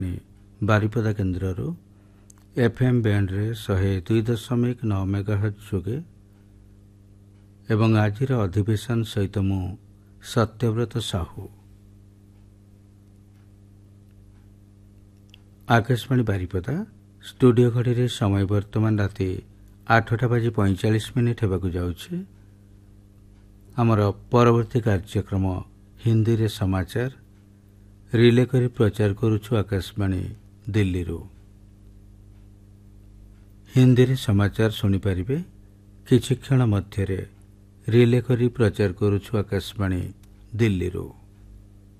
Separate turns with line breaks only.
ବାରିପଦା କେନ୍ଦ୍ରରୁ FM ବ୍ୟାଣ୍ଡରେ 102.9 ମେଗାହର୍ଟ୍ଜ ଯୋଗେ ଏବଂ ଆଜିର ଅଧିବେଶନ ସହିତ ମୁଁ ସତ୍ୟବ୍ରତ ସାହୁ। ଆକାଶବାଣୀ ବାରିପଦା ଷ୍ଟୁଡିଓ ଘଡ଼ିରେ ସମୟ ବର୍ତ୍ତମାନ ରାତି 8:45 ହେବାକୁ ଯାଉଛି। ଆମର ପରବର୍ତ୍ତୀ କାର୍ଯ୍ୟକ୍ରମ ହିନ୍ଦୀରେ ସମାଚାର ରିଲେ କରି ପ୍ରଚାର କରୁଛୁ ଆକାଶବାଣୀ ଦିଲ୍ଲୀରୁ। ହିନ୍ଦୀରେ ସମାଚାର ଶୁଣିପାରିବେ କିଛି କ୍ଷଣ ମଧ୍ୟରେ ରିଲେ କରି ପ୍ରଚାର କରୁଛୁ ଆକାଶବାଣୀ ଦିଲ୍ଲୀରୁ।